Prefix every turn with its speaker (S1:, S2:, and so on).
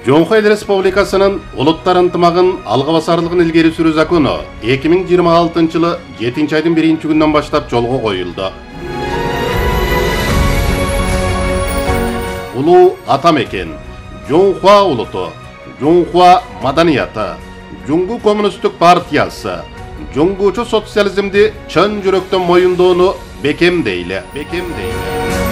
S1: Жоңхой Республикасынын улуттар ынтымагын алга басарлыгын илгери сүрүү закону 2026-жылы 7-айдын 1-күнүнөн баштап жолго коюлду. Улуу ата мекен, Жоңхуа улуту, Жоңхуа маданияты, Жоңгу коммунисттик партиясы, Жоңгучу социализмди чын жүрөктөн моюндоону бекемдейли.